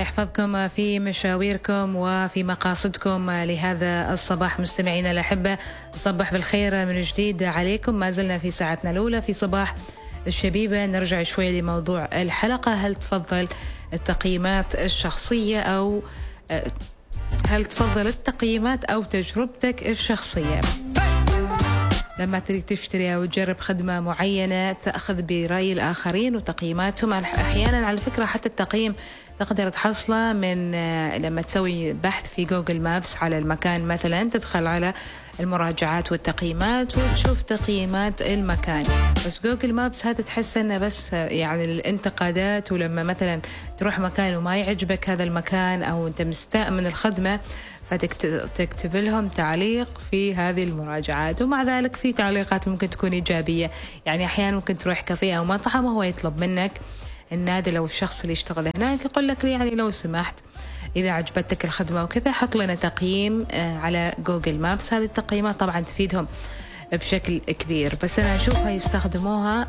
يحفظكم في مشاويركم وفي مقاصدكم لهذا الصباح. مستمعينا الأحبة، صبح بالخير من جديد عليكم. ما زلنا في ساعتنا الأولى في صباح الشبيبة. نرجع شوي لموضوع الحلقة. هل تفضل التقييمات الشخصية أو هل تفضل التقييمات أو تجربتك الشخصية؟ لما تريد تشتري أو تجرب خدمة معينة تأخذ برأي الآخرين وتقييماتهم. أحيانا على فكرة حتى التقييم تقدر تحصله من لما تسوي بحث في جوجل مابس على المكان، مثلا تدخل على المراجعات والتقييمات وتشوف تقييمات المكان. بس جوجل مابس هذا تحس انه بس يعني الانتقادات، ولما مثلا تروح مكان وما يعجبك هذا المكان او انت مستاء من الخدمة فتكتب لهم تعليق في هذه المراجعات. ومع ذلك في تعليقات ممكن تكون إيجابية، يعني أحيانا ممكن تروح كافيه أو مطعم وهو يطلب منك النادل أو الشخص اللي يشتغل هناك يقول لك يعني لو سمحت إذا عجبتك الخدمة وكذا حط لنا تقييم على جوجل مابس. هذه التقييمات طبعا تفيدهم بشكل كبير، بس أنا أشوفها يستخدموها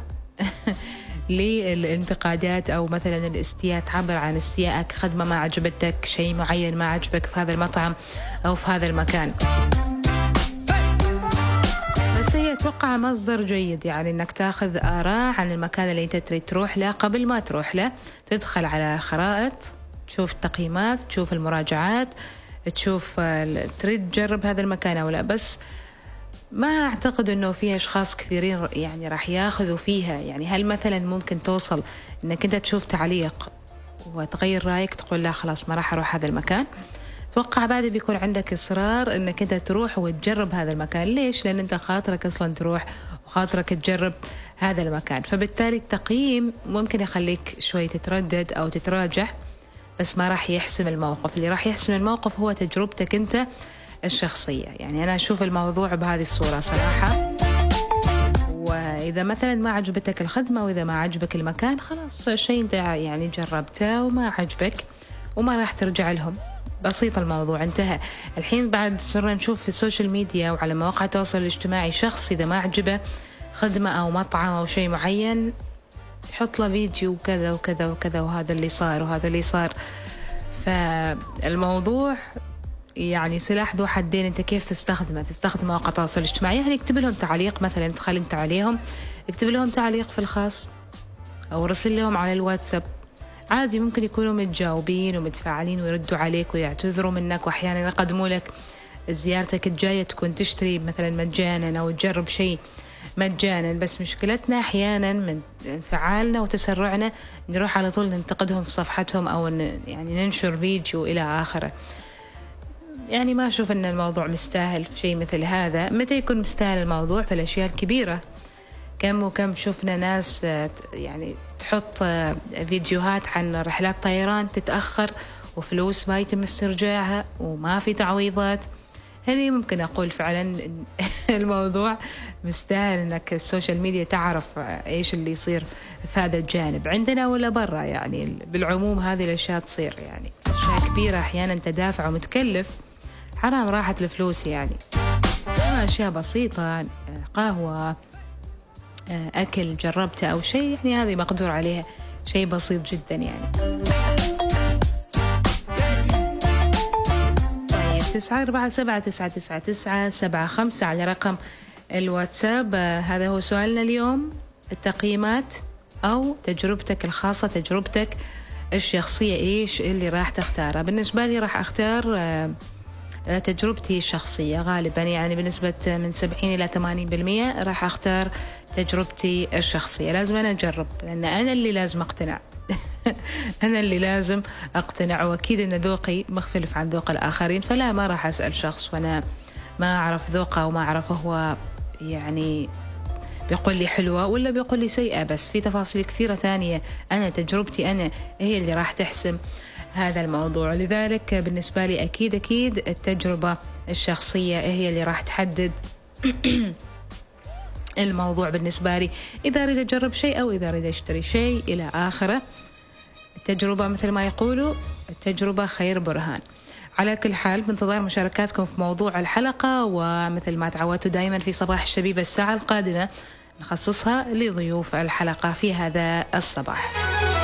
للانتقادات أو مثلا الاستياء، تعبر عن استيائك، خدمة ما عجبتك، شيء معين ما عجبك في هذا المطعم أو في هذا المكان. بس هي أتوقع مصدر جيد، يعني أنك تأخذ آراء عن المكان اللي أنت تريد تروح له. قبل ما تروح له تدخل على خرائط، تشوف التقييمات، تشوف المراجعات، تشوف تريد تجرب هذا المكان أو لا. بس ما أعتقد أنه في أشخاص كثيرين يعني راح ياخذوا فيها. يعني هل مثلا ممكن توصل أنك أنت تشوف تعليق وتغير رأيك تقول لا خلاص ما راح أروح هذا المكان؟ أتوقع بعد بيكون عندك إصرار أنك أنت تروح وتجرب هذا المكان. ليش؟ لأن أنت خاطرك أصلا تروح وخاطرك تجرب هذا المكان. فبالتالي التقييم ممكن يخليك شوي تتردد أو تتراجع، بس ما راح يحسم الموقف. اللي راح يحسم الموقف هو تجربتك أنت الشخصية. يعني أنا أشوف الموضوع بهذه الصورة صراحة. وإذا مثلا ما عجبتك الخدمة وإذا ما عجبك المكان خلاص شيء أنت يعني جربته وما عجبك وما راح ترجع لهم. بسيط الموضوع، انتهى. الحين بعد صرنا نشوف في السوشيال ميديا وعلى مواقع التواصل الاجتماعي شخص إذا ما عجبه خدمة أو مطعم أو شيء معين يحط له فيديو وكذا وكذا وكذا وهذا اللي صار وهذا اللي صار. فالموضوع يعني سلاح ذو حدين. انت كيف تستخدم مواقع التواصل الاجتماعي؟ يعني اكتب لهم تعليق، مثلا تخلي انت عليهم اكتب لهم تعليق في الخاص او رسل لهم على الواتساب عادي. ممكن يكونوا متجاوبين ومتفاعلين ويردوا عليك ويعتذروا منك، واحيانا يقدموا لك زيارتك الجاية تكون تشتري مثلا مجانا او تجرب شيء مجانا. بس مشكلتنا احيانا من انفعالنا وتسرعنا نروح على طول ننتقدهم في صفحتهم او يعني ننشر فيديو الى اخره. يعني ما أشوف أن الموضوع مستاهل في شيء مثل هذا. متى يكون مستاهل الموضوع؟ في الأشياء الكبيرة. كم وكم شفنا ناس يعني تحط فيديوهات عن رحلات طيران تتأخر وفلوس ما يتم استرجاعها وما في تعويضات. هذه ممكن أقول فعلا الموضوع مستاهل أنك السوشيال ميديا تعرف إيش اللي يصير في هذا الجانب عندنا ولا برا. يعني بالعموم هذه الأشياء تصير، يعني أشياء كبيرة أحيانا تدافع ومتكلف، حرام راحت الفلوس. يعني أشياء بسيطة، قهوة، أكل جربته أو شيء، يعني هذه مقدور عليها، شيء بسيط جدا يعني. طيب 94799995 على رقم الواتساب. هذا هو سؤالنا اليوم. التقييمات أو تجربتك الخاصة، تجربتك الشخصية، إيش اللي راح تختارها؟ بالنسبة لي راح أختار تجربتي الشخصية غالبا، يعني بنسبة من 70 إلى 80% راح أختار تجربتي الشخصية. لازم أنا أجرب، لأن أنا اللي لازم أقتنع أنا اللي لازم أقتنع، وأكيد أن ذوقي مختلف عن ذوق الآخرين. فلا ما راح أسأل شخص وأنا ما أعرف ذوقه وما أعرف هو يعني بيقول لي حلوة ولا بيقول لي سيئة. بس في تفاصيل كثيرة ثانية أنا تجربتي أنا هي اللي راح تحسم هذا الموضوع. لذلك بالنسبة لي أكيد التجربة الشخصية هي اللي راح تحدد الموضوع بالنسبة لي، إذا أريد أجرب شيء أو إذا أريد أشتري شيء إلى آخره. التجربة مثل ما يقولوا التجربة خير برهان. على كل حال بانتظار مشاركاتكم في موضوع الحلقة، ومثل ما تعودتوا دائما في صباح الشبيبة الساعة القادمة نخصصها لضيوف الحلقة في هذا الصباح.